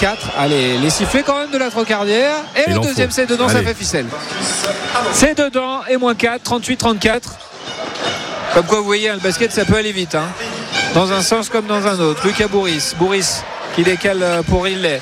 4. Allez, les sifflets quand même de la Trocardière. Et le deuxième, c'est dedans, ça fait ficelle. C'est dedans et moins 4, 38-34. Comme quoi, vous voyez, le basket, ça peut aller vite. Dans un sens comme dans un autre. Lucas Bourris qui décale pour Ridley.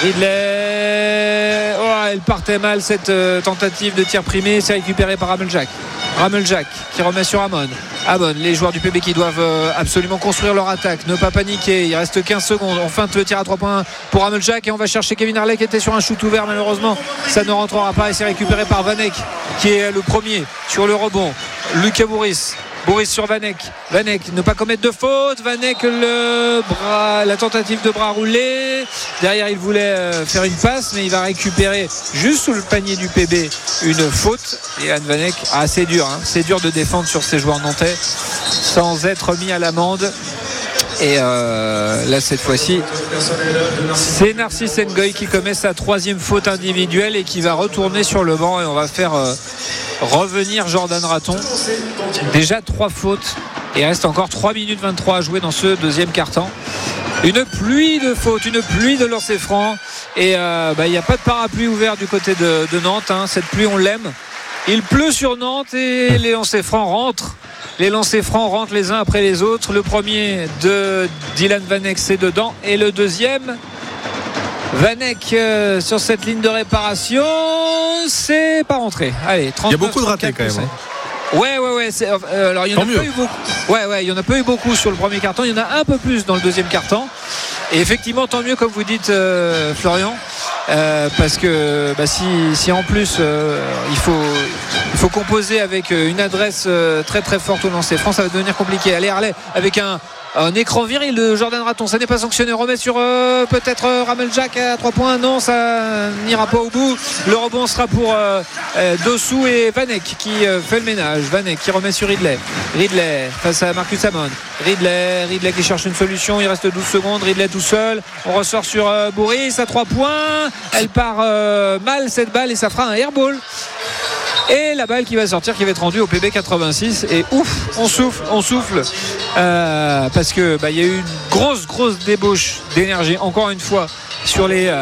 Elle partait mal cette tentative de tir primé. C'est récupéré par Rameljak qui remet sur Amon. Les joueurs du PB qui doivent absolument construire leur attaque, ne pas paniquer. Il reste 15 secondes. On feinte le tir à 3 points pour Rameljak et on va chercher Kevin Harley qui était sur un shoot ouvert. Malheureusement, ça ne rentrera pas et c'est récupéré par Vanek qui est le premier sur le rebond. Lucas Bourris sur Vanek, ne pas commettre de faute. Vanek, la tentative de bras roulé. Derrière, il voulait faire une passe, mais il va récupérer juste sous le panier du PB une faute. Et Anne Vanek, c'est dur, c'est dur de défendre sur ces joueurs nantais sans être mis à l'amende. Et là, cette fois-ci, c'est Narcisse Ngoy qui commet sa 3e faute individuelle et qui va retourner sur le banc. Et on va faire revenir Jordan Raton. Déjà 3 fautes. Et il reste encore 3 minutes 23 à jouer dans ce deuxième quart-temps. Une pluie de fautes, une pluie de lancers francs. Et il n'y a pas de parapluie ouvert du côté de Nantes. Cette pluie, on l'aime. Il pleut sur Nantes et les lancers francs rentrent. Les lancers francs rentrent les uns après les autres. Le premier de Dylan Vanek, c'est dedans. Et le deuxième, Vanek sur cette ligne de réparation, c'est pas rentré. Allez, 39, il y a beaucoup de ratés quand même. Ouais. Alors il y en a pas eu beaucoup. Ouais, il y en a pas eu beaucoup sur le premier quart-temps. Il y en a un peu plus dans le deuxième quart-temps. Et effectivement, tant mieux, comme vous dites, Florian. Parce que si en plus il faut composer avec une adresse très très forte au lancer franc, ça va devenir compliqué. Allez, Harley avec un écran viril de Jordan Raton, ça n'est pas sanctionné. Remet sur peut-être Rameljak à 3 points. Non, ça n'ira pas au bout. Le rebond sera pour Dossou et Vanek qui fait le ménage. Vanek qui remet sur Ridley face à Marcus Amon. Ridley qui cherche une solution. Il reste 12 secondes. Ridley tout seul. On ressort sur Bourris à 3 points. Elle part mal cette balle et ça fera un airball. Et la balle qui va sortir, qui va être rendue au PB 86. Et ouf, on souffle parce que il y a eu une grosse débauche d'énergie encore une fois sur les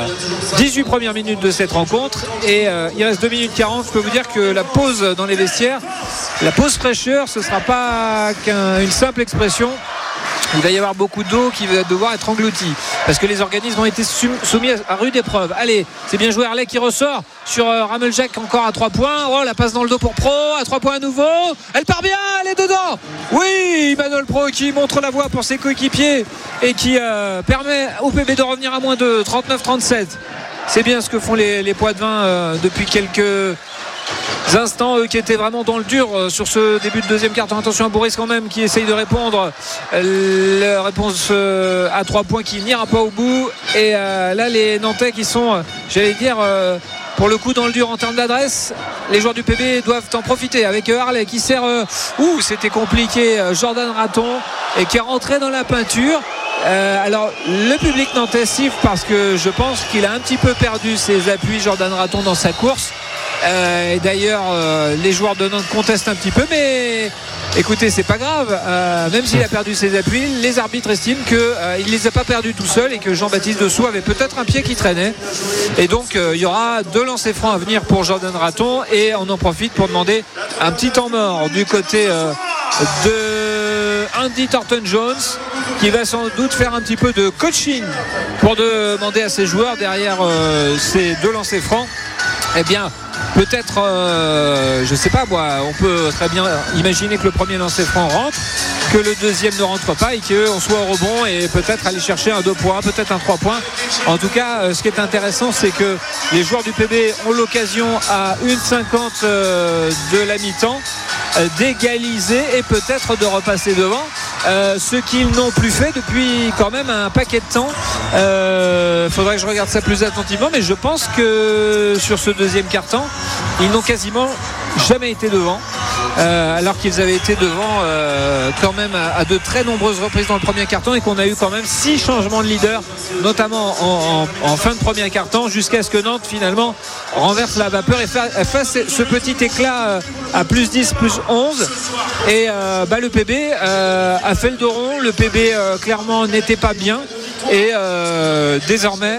18 premières minutes de cette rencontre. Et il reste 2 minutes 40. Je peux vous dire que la pause dans les vestiaires, la pause fraîcheur, ce ne sera pas qu'une simple expression. Il va y avoir beaucoup d'eau qui va devoir être engloutie parce que les organismes ont été soumis à rude épreuve. Allez, c'est bien joué. Harley qui ressort sur Rameljak encore à 3 points. Oh, la passe dans le dos pour Pro à 3 points à nouveau. Elle part bien, elle est dedans. Oui, Emmanuel Pro qui montre la voie pour ses coéquipiers et qui permet au PB de revenir à moins de 39-37. C'est bien ce que font les Poitevins depuis quelques instants, eux qui étaient vraiment dans le dur sur ce début de deuxième quart-temps. Attention à Bourris quand même qui essaye de répondre. La réponse à 3 points qui n'ira pas au bout. Et là les Nantais qui sont, pour le coup dans le dur en termes d'adresse. Les joueurs du PB doivent en profiter avec Harley qui sert c'était compliqué, Jordan Raton, et qui est rentré dans la peinture. Alors le public nantais siffle parce que je pense qu'il a un petit peu perdu ses appuis, Jordan Raton, dans sa course. Et d'ailleurs les joueurs de Nantes contestent un petit peu, mais écoutez, c'est pas grave, même s'il a perdu ses appuis, les arbitres estiment qu'il ne les a pas perdus tout seul et que Jean-Baptiste Dessous avait peut-être un pied qui traînait. Et donc il y aura 2 lancers francs à venir pour Jordan Raton et on en profite pour demander un petit temps mort du côté de Andy Thornton-Jones qui va sans doute faire un petit peu de coaching pour demander à ses joueurs derrière ces 2 lancers francs. Eh bien, peut-être, je sais pas moi, on peut très bien imaginer que le premier lancer franc rentre, que le deuxième ne rentre pas et qu'on soit au rebond et peut-être aller chercher un 2 points, peut-être un 3 points. En tout cas, ce qui est intéressant, c'est que les joueurs du PB ont l'occasion à 1,50 de la mi-temps d'égaliser et peut-être de repasser devant, ce qu'ils n'ont plus fait depuis quand même un paquet de temps. Faudrait que je regarde ça plus attentivement, mais je pense que sur ce deuxième quart-temps, ils n'ont quasiment jamais été devant, alors qu'ils avaient été devant quand même à de très nombreuses reprises dans le premier quart-temps et qu'on a eu quand même 6 changements de leader, notamment en fin de premier quart-temps, jusqu'à ce que Nantes finalement renverse la vapeur et fasse ce petit éclat à plus 10, plus 11. Et le PB a fait le dos rond. Le PB clairement n'était pas bien et désormais